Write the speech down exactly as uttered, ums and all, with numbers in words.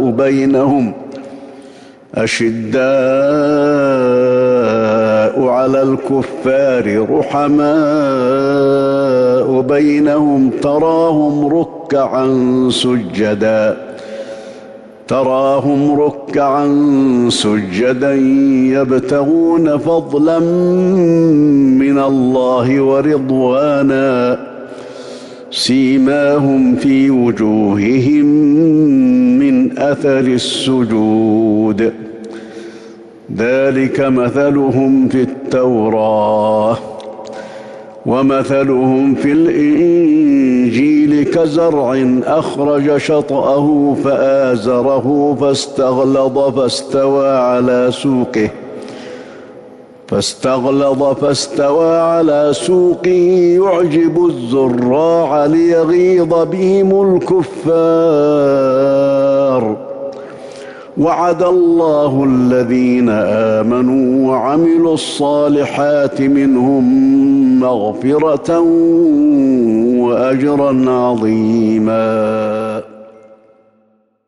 بينهم أشداء على الكفار رحماء بينهم تراهم ركعا سجدا تراهم ركعا سجدا يبتغون فضلا من الله ورضوانا سيماهم في وجوههم من أثر السجود ذلك مثلهم في التوراة ومثلهم في الإنجيل كزرع أخرج شطأه فآزره فاستغلظ فاستوى على سوقه فاستغلظ فاستوى على سوقه يعجب الزراع ليغيظ بهم الكفار وعد الله الذين آمنوا وعملوا الصالحات منهم مغفرة وأجرا عظيما.